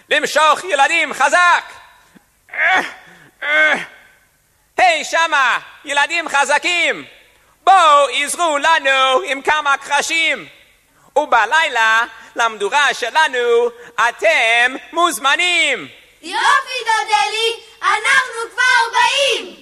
למשוך ילדים חזק! היי שמה, ילדים חזקים! בואו עזרו לנו עם כמה קרשים! ובלילה למדורה שלנו אתם מוזמנים! יופי דודלי, אנחנו כבר באים!